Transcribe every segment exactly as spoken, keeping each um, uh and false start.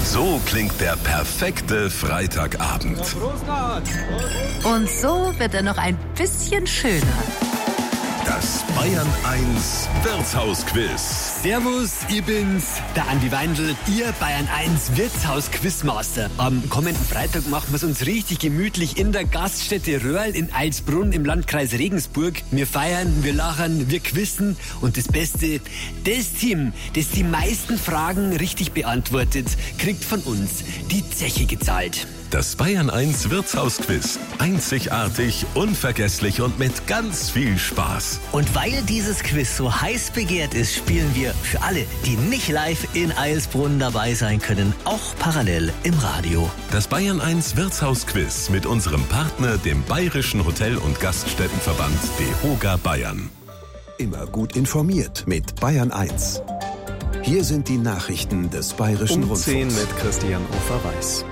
So klingt der perfekte Freitagabend. Und so wird er noch ein bisschen schöner. Das Bayern eins Wirtshausquiz. Servus, ich bin's, der Andi Weindl, Ihr Bayern eins Wirtshaus-Quizmaster. Am kommenden Freitag machen wir's uns richtig gemütlich in der Gaststätte Röhrl in Eilsbrunn im Landkreis Regensburg. Wir feiern, wir lachen, wir quizzen und das Beste, das Team, das die meisten Fragen richtig beantwortet, kriegt von uns die Zeche gezahlt. Das Bayern eins Wirtshausquiz. Einzigartig, unvergesslich und mit ganz viel Spaß. Und weil dieses Quiz so heiß begehrt ist, spielen wir für alle, die nicht live in Eilsbrunn dabei sein können, auch parallel im Radio. Das Bayern eins Wirtshausquiz mit unserem Partner, dem Bayerischen Hotel- und Gaststättenverband DEHOGA Bayern. Immer gut informiert mit Bayern eins. Hier sind die Nachrichten des Bayerischen um zehn Rundfunks. mit Christian Ofer-Weiß.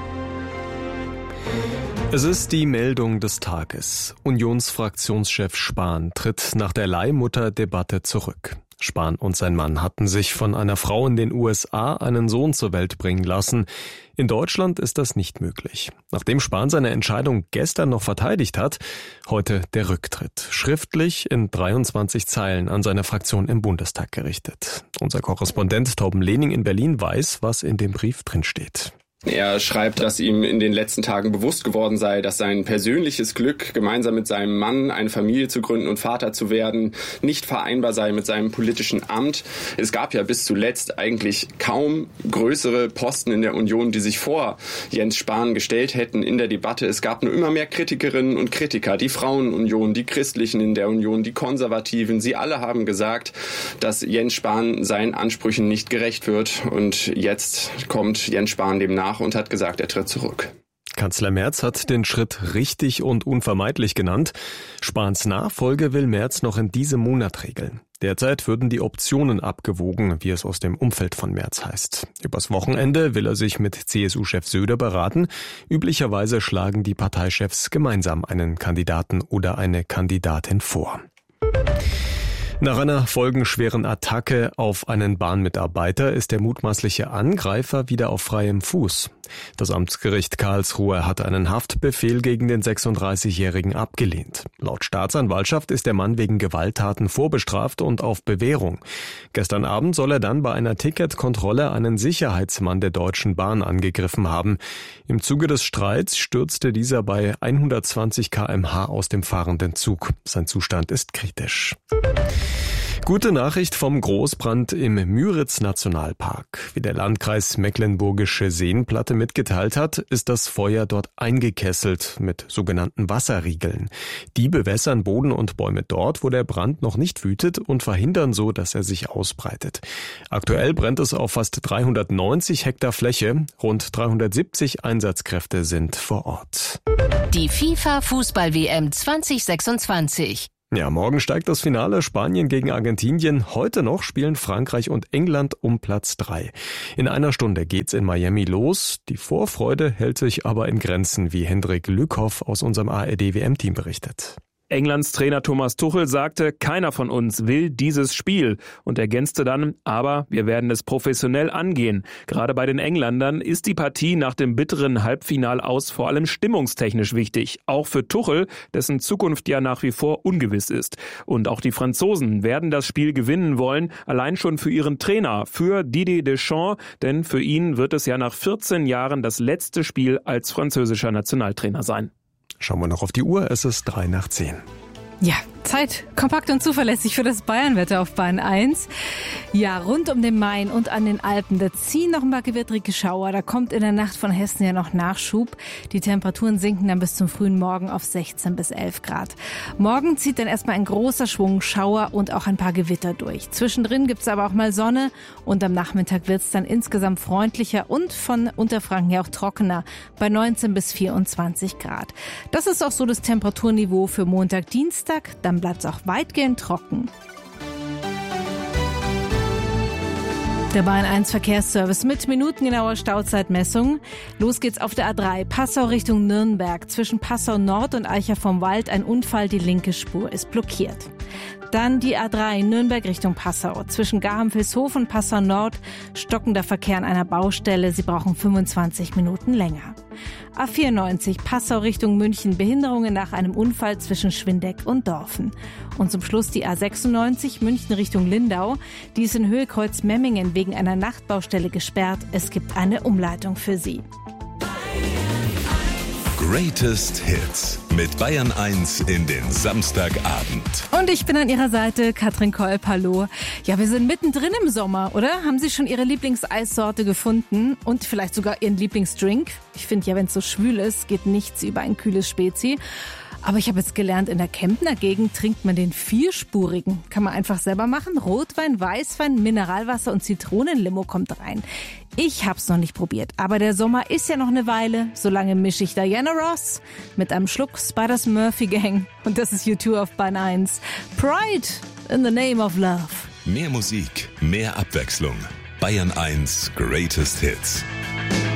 Es ist die Meldung des Tages. Unionsfraktionschef Spahn tritt nach der Leihmutter-Debatte zurück. Spahn und sein Mann hatten sich von einer Frau in den U S A einen Sohn zur Welt bringen lassen. In Deutschland ist das nicht möglich. Nachdem Spahn seine Entscheidung gestern noch verteidigt hat, heute der Rücktritt. Schriftlich in dreiundzwanzig Zeilen an seine Fraktion im Bundestag gerichtet. Unser Korrespondent Torben Lehning in Berlin weiß, was in dem Brief drinsteht. Er schreibt, dass ihm in den letzten Tagen bewusst geworden sei, dass sein persönliches Glück, gemeinsam mit seinem Mann eine Familie zu gründen und Vater zu werden, nicht vereinbar sei mit seinem politischen Amt. Es gab ja bis zuletzt eigentlich kaum größere Posten in der Union, die sich vor Jens Spahn gestellt hätten in der Debatte. Es gab nur immer mehr Kritikerinnen und Kritiker, die Frauenunion, die Christlichen in der Union, die Konservativen. Sie alle haben gesagt, dass Jens Spahn seinen Ansprüchen nicht gerecht wird. Und jetzt kommt Jens Spahn dem nach und hat gesagt, er tritt zurück. Kanzler Merz hat den Schritt richtig und unvermeidlich genannt. Spahns Nachfolge will Merz noch in diesem Monat regeln. Derzeit würden die Optionen abgewogen, wie es aus dem Umfeld von Merz heißt. Übers Wochenende will er sich mit C S U-Chef Söder beraten. Üblicherweise schlagen die Parteichefs gemeinsam einen Kandidaten oder eine Kandidatin vor. Nach einer folgenschweren Attacke auf einen Bahnmitarbeiter ist der mutmaßliche Angreifer wieder auf freiem Fuß. Das Amtsgericht Karlsruhe hat einen Haftbefehl gegen den sechsunddreißigjährigen abgelehnt. Laut Staatsanwaltschaft ist der Mann wegen Gewalttaten vorbestraft und auf Bewährung. Gestern Abend soll er dann bei einer Ticketkontrolle einen Sicherheitsmann der Deutschen Bahn angegriffen haben. Im Zuge des Streits stürzte dieser bei hundertzwanzig Kilometer pro Stunde aus dem fahrenden Zug. Sein Zustand ist kritisch. Gute Nachricht vom Großbrand im Müritz-Nationalpark. Wie der Landkreis Mecklenburgische Seenplatte mitgeteilt hat, ist das Feuer dort eingekesselt mit sogenannten Wasserriegeln. Die bewässern Boden und Bäume dort, wo der Brand noch nicht wütet und verhindern so, dass er sich ausbreitet. Aktuell brennt es auf fast dreihundertneunzig Hektar Fläche. Rund dreihundertsiebzig Einsatzkräfte sind vor Ort. Die FIFA-Fußball-W M zwanzig sechsundzwanzig. Ja, morgen steigt das Finale Spanien gegen Argentinien. Heute noch spielen Frankreich und England um Platz drei. In einer Stunde geht's in Miami los. Die Vorfreude hält sich aber in Grenzen, wie Hendrik Lückhoff aus unserem A R D-W M-Team berichtet. Englands Trainer Thomas Tuchel sagte, keiner von uns will dieses Spiel und ergänzte dann, aber wir werden es professionell angehen. Gerade bei den Engländern ist die Partie nach dem bitteren Halbfinalaus vor allem stimmungstechnisch wichtig. Auch für Tuchel, dessen Zukunft ja nach wie vor ungewiss ist. Und auch die Franzosen werden das Spiel gewinnen wollen, allein schon für ihren Trainer, für Didier Deschamps, denn für ihn wird es ja nach vierzehn Jahren das letzte Spiel als französischer Nationaltrainer sein. Schauen wir noch auf die Uhr, es ist drei nach zehn. Ja, Zeit kompakt und zuverlässig für das Bayernwetter auf Bayern eins. Ja, rund um den Main und an den Alpen, da ziehen noch ein paar gewittrige Schauer. Da kommt in der Nacht von Hessen ja noch Nachschub. Die Temperaturen sinken dann bis zum frühen Morgen auf sechzehn bis elf Grad. Morgen zieht dann erstmal ein großer Schwung Schauer und auch ein paar Gewitter durch. Zwischendrin gibt's aber auch mal Sonne und am Nachmittag wird's dann insgesamt freundlicher und von Unterfranken ja auch trockener bei neunzehn bis vierundzwanzig Grad. Das ist auch so das Temperaturniveau für Montag, Dienstag. Dann bleibt es auch weitgehend trocken. Der Bayern eins Verkehrsservice mit minutengenauer Stauzeitmessung. Los geht's auf der A drei, Passau Richtung Nürnberg. Zwischen Passau Nord und Eicher vom Wald ein Unfall, die linke Spur ist blockiert. Dann die A drei Nürnberg Richtung Passau. Zwischen Garham-Vilshof und Passau Nord stockender Verkehr an einer Baustelle. Sie brauchen fünfundzwanzig Minuten länger. A vierundneunzig Passau Richtung München. Behinderungen nach einem Unfall zwischen Schwindeck und Dorfen. Und zum Schluss die A sechsundneunzig München Richtung Lindau. Die ist in Höhe Kreuz Memmingen wegen einer Nachtbaustelle gesperrt. Es gibt eine Umleitung für sie. Greatest Hits mit Bayern eins in den Samstagabend. Und ich bin an Ihrer Seite, Katrin Kolb, hallo. Ja, wir sind mittendrin im Sommer, oder? Haben Sie schon Ihre Lieblingseissorte gefunden und vielleicht sogar Ihren Lieblingsdrink? Ich finde ja, wenn es so schwül ist, geht nichts über ein kühles Spezi. Aber ich habe jetzt gelernt, in der Kemptner Gegend trinkt man den vierspurigen. Kann man einfach selber machen. Rotwein, Weißwein, Mineralwasser und Zitronenlimo kommt rein. Ich hab's noch nicht probiert, aber der Sommer ist ja noch eine Weile. Solange mische ich Diana Ross mit einem Schluck Spiders Murphy Gang. Und das ist U zwei auf Bayern eins. Pride in the name of love. Mehr Musik, mehr Abwechslung. Bayern eins Greatest Hits.